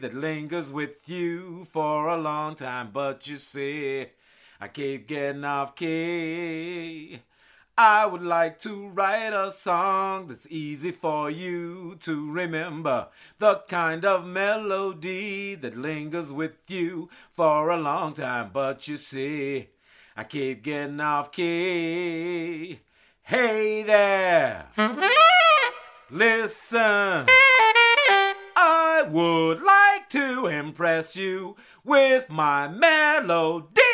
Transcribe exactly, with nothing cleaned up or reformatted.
that lingers with you for a long time. But you see, I keep getting off key. I would like to write a song that's easy for you to remember. The kind of melody that lingers with you for a long time. But you see, I keep getting off key. Hey there, listen. I would like to impress you with my melody.